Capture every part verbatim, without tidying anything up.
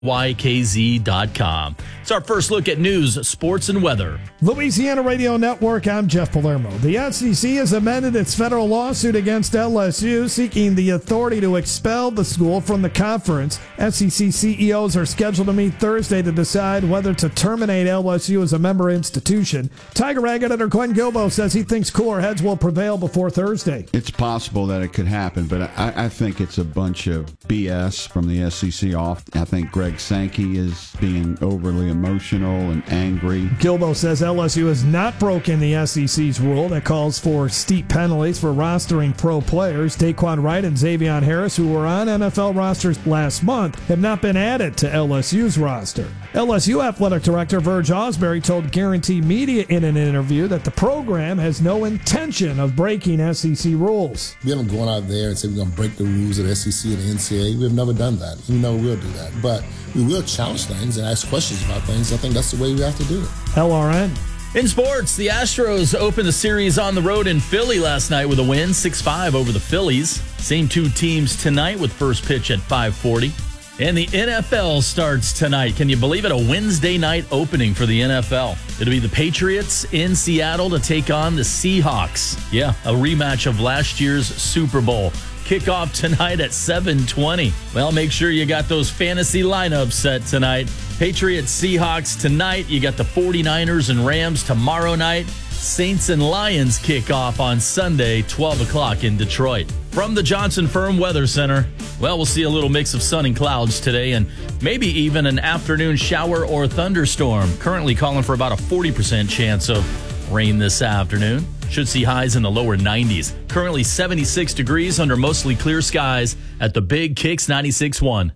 Y K Z dot com. It's our first look at news, sports, and weather. Louisiana Radio Network, I'm Jeff Palermo. The S E C has amended its federal lawsuit against L S U, seeking the authority to expel the school from the conference. S E C C E Os are scheduled to meet Thursday to decide whether to terminate L S U as a member institution. Tiger Rag editor Glenn Gilbo says he thinks cooler heads will prevail before Thursday. It's possible that it could happen, but I, I think it's a bunch of B S from the S E C off. I think Greg Sankey is being overly emotional and angry. Gilbo says L S U has not broken the S E C's rule that calls for steep penalties for rostering pro players. Daquan Wright and Xavion Harris, who were on N F L rosters last month, have not been added to L S U's roster. L S U Athletic Director Verge Osbury told Guarantee Media in an interview that the program has no intention of breaking S E C rules. We haven't gone out there and said we're going to break the rules of the S E C and the N C double A. We have never done that. We never will do that. But we will challenge things and ask questions about things. I think that's the way we have to do it. L R N. In sports, the Astros opened the series on the road in Philly last night with a win, six five over the Phillies. Same two teams tonight with first pitch at five forty. And the N F L starts tonight. Can you believe it? A Wednesday night opening for the N F L. It'll be the Patriots in Seattle to take on the Seahawks. Yeah, a rematch of last year's Super Bowl. Kickoff tonight at seven twenty. Well, make sure you got those fantasy lineups set tonight. Patriots, Seahawks tonight. You got the 49ers and Rams tomorrow night. Saints and Lions kick off on Sunday, twelve o'clock in Detroit. From the Johnson Firm Weather Center, well, we'll see a little mix of sun and clouds today and maybe even an afternoon shower or thunderstorm. Currently calling for about a forty percent chance of rain this afternoon. Should see highs in the lower nineties. Currently seventy-six degrees under mostly clear skies at the Big Kicks ninety-six point one.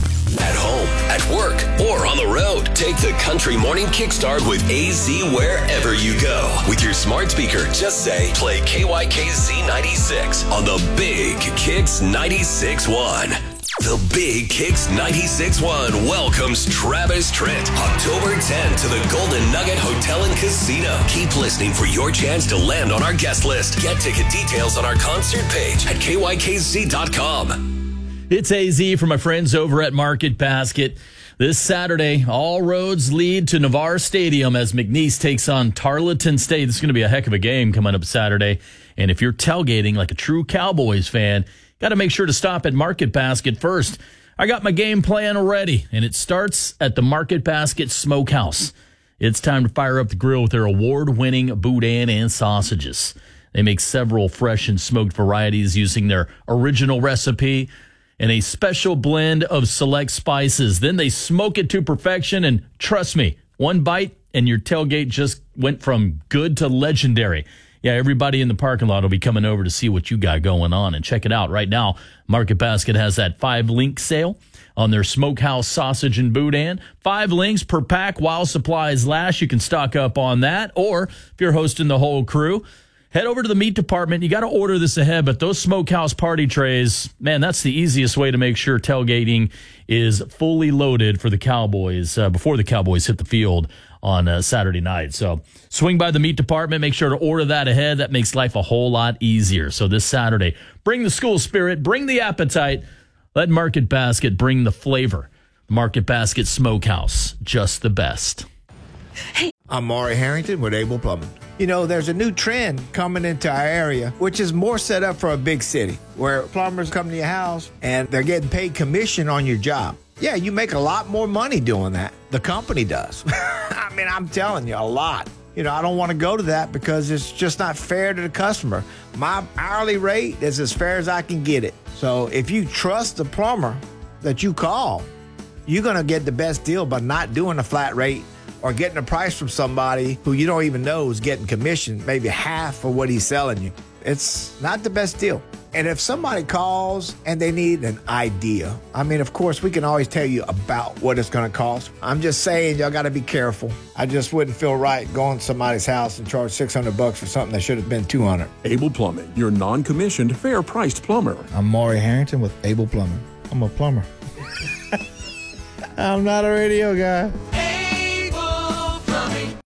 At home, at work, or on the road, take the Country Morning Kickstart with A Z wherever you go. With your smart speaker, just say, play K Y K Z ninety-six on the Big Kicks ninety-six point one. The Big Kicks ninety-six point one welcomes Travis Trent October tenth to the Golden Nugget Hotel and Casino. Keep listening for your chance to land on our guest list. Get ticket details on our concert page at K Y K Z dot com. It's A Z from my friends over at Market Basket. This Saturday, all roads lead to Navarre Stadium as McNeese takes on Tarleton State. This is going to be a heck of a game coming up Saturday. And if you're tailgating like a true Cowboys fan, got to make sure to stop at Market Basket first. I got my game plan ready, and it starts at the Market Basket Smokehouse. It's time to fire up the grill with their award-winning boudin and sausages. They make several fresh and smoked varieties using their original recipe and a special blend of select spices. Then they smoke it to perfection, and trust me, one bite and your tailgate just went from good to legendary. Yeah, everybody in the parking lot will be coming over to see what you got going on. And check it out. Right now, Market Basket has that five-link sale on their Smokehouse sausage and boudin. Five links per pack while supplies last. You can stock up on that. Or if you're hosting the whole crew, head over to the meat department. You got to order this ahead, but those Smokehouse party trays, man, that's the easiest way to make sure tailgating is fully loaded for the Cowboys uh, before the Cowboys hit the field on uh, Saturday night. So swing by the meat department. Make sure to order that ahead. That makes life a whole lot easier. So this Saturday, bring the school spirit, bring the appetite. Let Market Basket bring the flavor. Market Basket Smokehouse, just the best. Hey, I'm Maury Harrington with Able Plumbing. You know, there's a new trend coming into our area, which is more set up for a big city, where plumbers come to your house and they're getting paid commission on your job. Yeah, you make a lot more money doing that. The company does. I mean, I'm telling you, a lot. You know, I don't want to go to that because it's just not fair to the customer. My hourly rate is as fair as I can get it. So if you trust the plumber that you call, you're going to get the best deal by not doing a flat rate or getting a price from somebody who you don't even know is getting commission, maybe half of what he's selling you. It's not the best deal. And if somebody calls and they need an idea, I mean, of course, we can always tell you about what it's going to cost. I'm just saying, y'all got to be careful. I just wouldn't feel right going to somebody's house and charge six hundred bucks for something that should have been two hundred. Able Plumbing, your non-commissioned, fair-priced plumber. I'm Maury Harrington with Able Plumbing. I'm a plumber. I'm not a radio guy.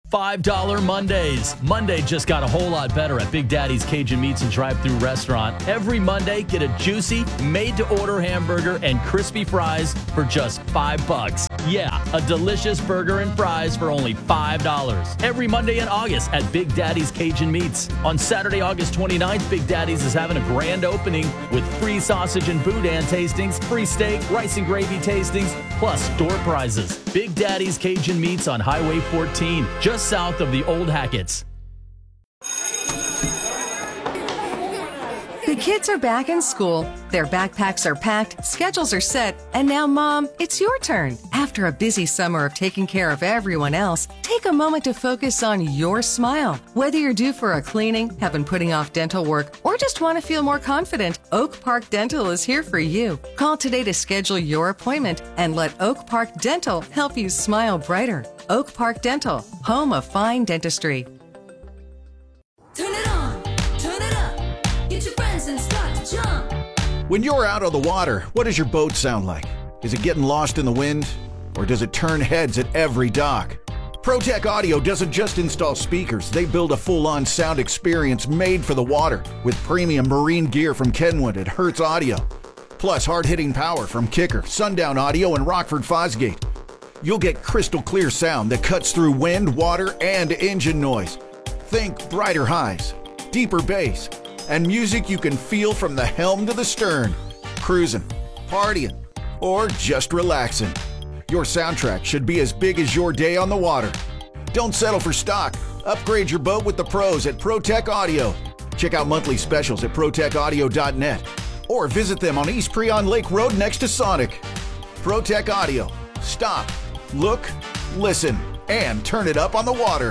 five dollar Mondays. Monday just got a whole lot better at Big Daddy's Cajun Meats and Drive-Thru Restaurant. Every Monday, get a juicy, made-to-order hamburger and crispy fries for just five bucks. Yeah, a delicious burger and fries for only five dollars. Every Monday in August at Big Daddy's Cajun Meats. On Saturday, August twenty-ninth, Big Daddy's is having a grand opening with free sausage and boudin tastings, free steak, rice and gravy tastings, plus door prizes. Big Daddy's Cajun Meats on Highway fourteen, just south of the Old Hackett's. The kids are back in school, their backpacks are packed, schedules are set, and now, Mom, it's your turn. After a busy summer of taking care of everyone else, take a moment to focus on your smile. Whether you're due for a cleaning, have been putting off dental work, or just want to feel more confident, Oak Park Dental is here for you. Call today to schedule your appointment and let Oak Park Dental help you smile brighter. Oak Park Dental, home of fine dentistry. Turn it on, turn it up, get your friends and start to jump. When you're out on the water, what does your boat sound like? Is it getting lost in the wind? Or does it turn heads at every dock? ProTech Audio doesn't just install speakers, they build a full-on sound experience made for the water with premium marine gear from Kenwood and Hertz Audio. Plus hard-hitting power from Kicker, Sundown Audio, and Rockford Fosgate. You'll get crystal clear sound that cuts through wind, water, and engine noise. Think brighter highs, deeper bass, and music you can feel from the helm to the stern. Cruising, partying, or just relaxing. Your soundtrack should be as big as your day on the water. Don't settle for stock. Upgrade your boat with the pros at ProTech Audio. Check out monthly specials at protech audio dot net or visit them on East Preon Lake Road next to Sonic. ProTech Audio. Stop, look, listen, and turn it up on the water.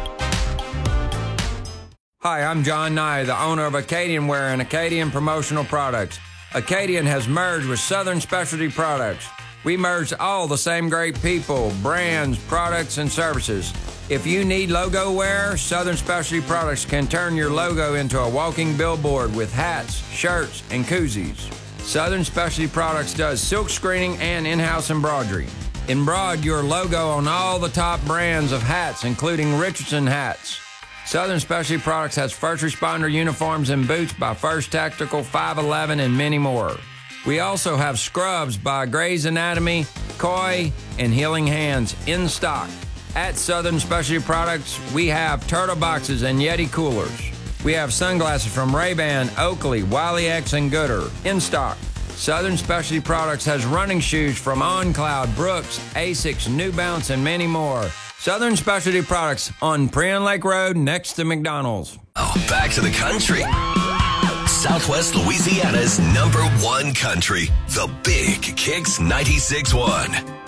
Hi, I'm John Nye, the owner of Acadian Wear and Acadian Promotional Products. Acadian has merged with Southern Specialty Products. We merged all the same great people, brands, products, and services. If you need logo wear, Southern Specialty Products can turn your logo into a walking billboard with hats, shirts, and koozies. Southern Specialty Products does silk screening and in-house embroidery. Embroider your logo on all the top brands of hats, including Richardson hats. Southern Specialty Products has first responder uniforms and boots by First Tactical, five eleven, and many more. We also have scrubs by Grey's Anatomy, Koi, and Healing Hands in stock. At Southern Specialty Products, we have turtle boxes and Yeti coolers. We have sunglasses from Ray-Ban, Oakley, Wiley X, and Gooder in stock. Southern Specialty Products has running shoes from OnCloud, Brooks, Asics, New Balance, and many more. Southern Specialty Products on Preon Lake Road next to McDonald's. Oh, back to the country. Southwest Louisiana's number one country, the Big Kicks ninety-six point one.